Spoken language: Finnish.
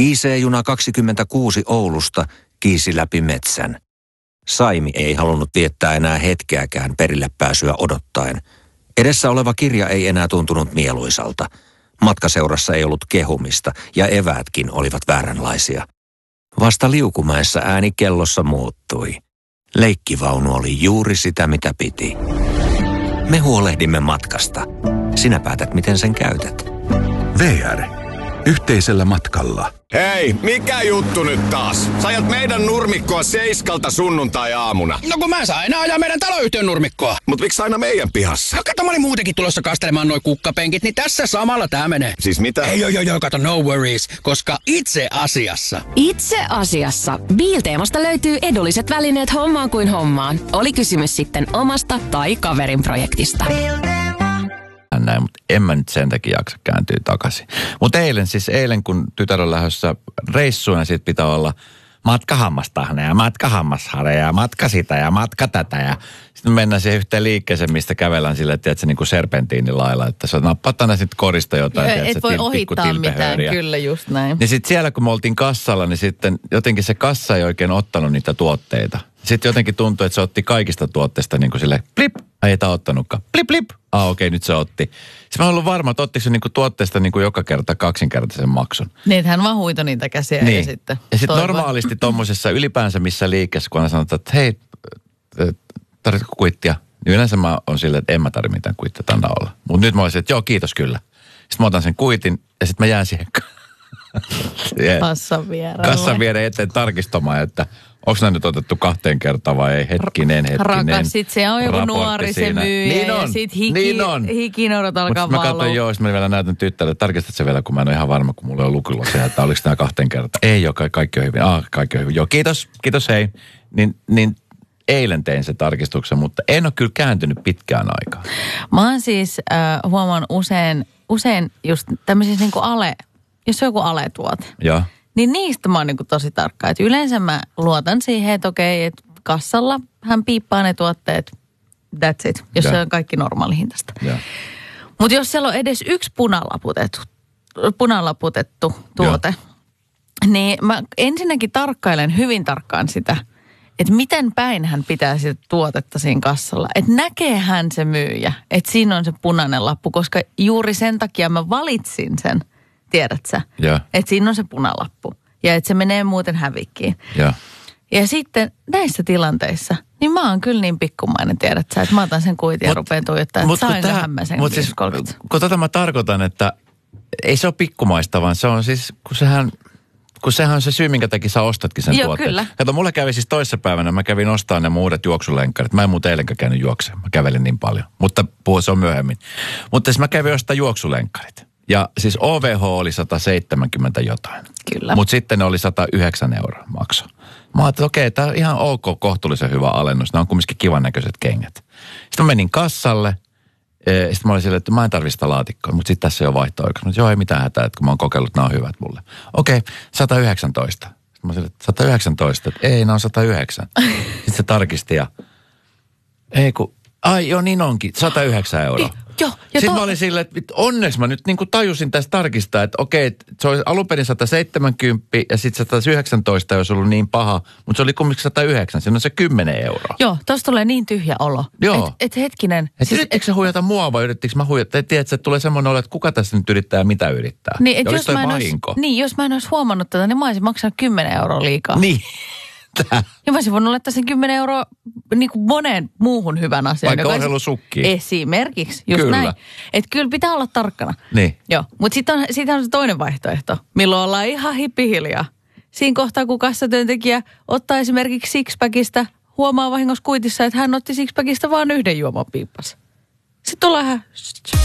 IC-juna 26 Oulusta kiisi läpi metsän. Saimi ei halunnut viettää enää hetkeäkään perille pääsyä odottaen. Edessä oleva kirja ei enää tuntunut mieluisalta. Matkaseurassa ei ollut kehumista ja eväätkin olivat vääränlaisia. Vasta Liukumäessä ääni kellossa muuttui. Leikkivaunu oli juuri sitä, mitä piti. Me huolehdimme matkasta. Sinä päätät, miten sen käytät. VR. Yhteisellä matkalla. Hei, mikä juttu nyt taas? Sä ajat meidän nurmikkoa 7 sunnuntai-aamuna. No kun mä saan aina ajaa meidän taloyhtiön nurmikkoa. Mut miksi aina meidän pihassa? No kato, mä olin muutenkin tulossa kastelemaan noi kukkapenkit, niin tässä samalla tää menee. Siis mitä? Ei, kato, no worries, koska itse asiassa. Itse asiassa. Biilteemasta löytyy edulliset välineet hommaan kuin hommaan. Oli kysymys sitten omasta tai kaverin projektista. Näin, mutta en mä nyt sen takia jaksa kääntyä takaisin. Mutta eilen kun tytär on lähdössä reissuun ja sit pitää olla matkahammastahne ja matkahammasharja ja matka sitä ja matka tätä. Ja sitten mennään siihen yhteen liikkeeseen, mistä kävellään sille, että se niin kuin serpentiinilailla, että sä nappaat aina sitten korista jotain. Et voi ohittaa mitään, kyllä just näin. Ja sitten siellä, kun me oltiin kassalla, niin sitten jotenkin se kassa ei oikein ottanut niitä tuotteita. Sitten jotenkin tuntui, että se otti kaikista tuotteista niin kuin silleen, plip, ei tämä ottanutkaan, plip, plip. Okei, nyt se otti. Sitten mä oon ollut varma, että ottiko se niin kuin tuotteesta niin kuin joka kerta 2-kertaisen maksun. Niin, että hän vaan huitoi niitä käsiä niin. Ja sitten normaalisti tommosessa ylipäänsä missä liikkeessä, kun aina sanotaan, että hei, tarvitsetko kuittia? Niin yleensä mä oon silleen, että en mä tarvitse mitään kuittia, anna olla. Mutta nyt mä olisin, että joo, kiitos kyllä. Sitten mä otan sen kuitin ja sitten mä jään siihen kassan viereen eteen tarkistamaan, että onko nämä nyt otettu 2 kertaa vai ei? Hetkinen. Rakas, sit se on joku nuori se myyjä niin on, ja sit hikinorot alkaa valua. Mä katsoin sitten mä vielä näytän tyttärelle, tarkistat se vielä, kun mä en ole ihan varma, kun mulla on lukulla se, että oliko nämä 2 kertaa. Ei ole, kaikki on hyvin. Kaikki on hyvin. Joo, kiitos hei. Niin eilen tein sen tarkistuksen, mutta en ole kyllä kääntynyt pitkään aikaan. Mä oon siis huomaan usein just tämmöisissä niinku jos on joku ale-tuote. Joo. Niin niistä mä oon niinku tosi tarkka. Et yleensä mä luotan siihen, että okei, että kassalla hän piippaa ne tuotteet, that's it, jos se on kaikki normaalihintaista. Mutta jos siellä on edes yksi punalaputettu tuote, niin mä ensinnäkin tarkkailen hyvin tarkkaan sitä, että miten päin hän pitää sitä tuotetta siinä kassalla. Että näkee hän se myyjä, että siinä on se punainen lappu, koska juuri sen takia mä valitsin sen. Tiedät sä? Että siinä on se punalappu. Ja että se menee muuten hävikkiin. Ja sitten näissä tilanteissa, niin mä oon kyllä niin pikkumainen, tiedät sä, että mä otan sen kuitin ja rupean tuijottamaan, että sainkohan mä sen 530. Kun tota mä tarkoitan, että ei se ole pikkumaista, vaan se on siis, kun sehän on se syy, minkä takia sä ostatkin sen tuotteen. Kyllä. Kato, mulle kävi siis toissapäivänä, mä kävin ostamaan ne mun uudet juoksulenkkarit. Mä en muuten eilenkään käynyt juoksemaan, mä kävelin niin paljon. Mutta se on myöhemmin. Mutta siis mä kävin ostamaan juoksulenkkarit. Ja siis OVH oli 170 jotain. Kyllä. Mutta sitten ne oli 109 € makso. Mä ajattelin, että okei, tämä on ihan ok, kohtuullisen hyvä alennus. Nämä on kumminkin kivan näköiset kengät. Sitten mä menin kassalle. Sitten mä olin silleen, että mä en tarvitse sitä laatikkoa, mutta sitten tässä ei ole vaihto-oikeus. Mutta joo, ei mitään hätää, että kun mä oon kokeillut, nämä on hyvät mulle. Okei, 119. Sitten mä olin silleen, että 119, että ei, nämä on 109. Sitten se tarkisti ja joo, niin onkin, 109 €. Joo. Sitten mä olin silleen, että onneksi mä nyt niin kuin tajusin tästä tarkistaa, että okei, se oli alun perin 170 ja sitten 119 olisi ollut niin paha, mutta se oli kumminkin 109, siinä on se 10 €. Joo, tosta tulee niin tyhjä olo. Joo. Et hetkinen. Siis, yrittikö sä huijata mua vai yrittikö mä huijata? Tiedätkö, että tulee semmoinen olo, että kuka tässä nyt yrittää ja mitä yrittää? Niin, että jos mä en olisi huomannut tätä, niin mä olisin maksanut 10 € liikaa. Niin. Ja mä olisin voinut laittaa sen 10 € niin kuin moneen muuhun hyvän asiaan. Vaikka urheilusukkiin. Esimerkiksi, just kyllä. näin. Että kyllä pitää olla tarkkana. Niin. Joo, mutta sitten on se toinen vaihtoehto, milloin ollaan ihan hippihiljaa. Siinä kohtaa, kun kassatyöntekijä ottaa esimerkiksi sixpackista, huomaa vahingossa kuitissa, että hän otti sixpackista vaan 1 juoman piippas. Sitten ollaan ihan